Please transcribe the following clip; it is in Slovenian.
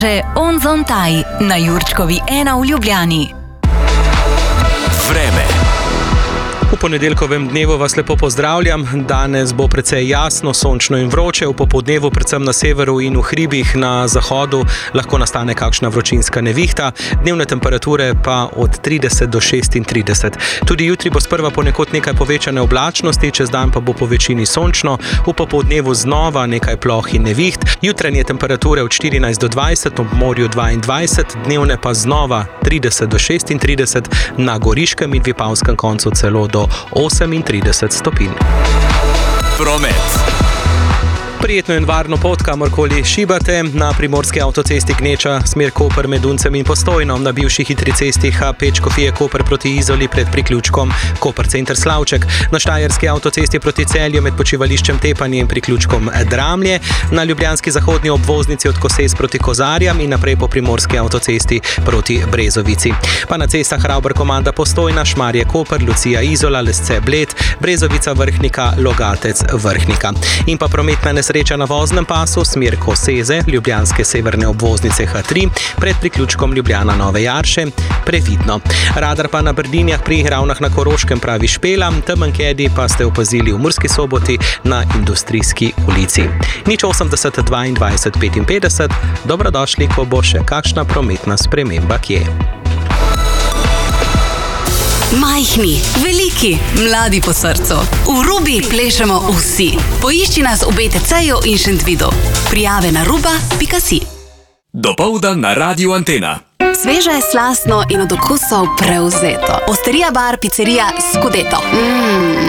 Že Onzontaj na Jurčkovi 1 v Ljubljani. Vreme. V ponedeljkovem dnevu vas lepo pozdravljam. Danes bo precej jasno, sončno in vroče. V popoldnevu predvsem na severu in v hribih na zahodu lahko nastane kakšna vročinska nevihta. Dnevne temperature pa od 30 do 36. Tudi jutri bo sprva ponekod nekaj povečane oblačnosti, čez dan pa bo po večini sončno. V popoldnevu znova nekaj ploh in neviht. Jutranje temperature od 14 do 20, ob morju 22, dnevne pa znova 30 do 36, na Goriškem in Vipavskem koncu celo do 38 stopinj. Promet. Prijetno in varno pot, kamorkoli šibate. Na primorski avtocesti Gneča, smer Koper med Uncem in Postojno, na bivši hitri cesti H5 Škofije Koper proti Izoli pred priključkom Koper Center Slavček, na štajerski avtocesti proti Celju med počivališčem Tepanje in priključkom Dramlje, na ljubljanski zahodni obvoznici od Koses proti Kozarjam in naprej po primorski avtocesti proti Brezovici. Pa na cestah Ravbar-Komanda Postojna, Šmarje Koper, Lucija Izola, Lesce Bled, Brezovica Vrhnika, Logatec Vrhnika. In pa prometna nesreča na voznem pasu, smer Koseze, ljubljanske severne obvoznice H3, pred priključkom Ljubljana Nove Jarše, previdno. Radar pa na Brdinjah pri Ravnah na Koroškem pravi špela, temen kedi pa ste opazili v Murski Soboti na Industrijski ulici. 080 22 55, dobrodošli, ko bo še kakšna prometna sprememba kje. Majhni, veliki, mladi po srcu. V Rubi plešemo vsi. Poišči nas v BTC-ju in Šentvidu. Prijave na ruba.si. Dopoldan na Radiu Antena. Sveže, slastno in od okusov prevzeto. Osterija bar, pizzerija Scudetto.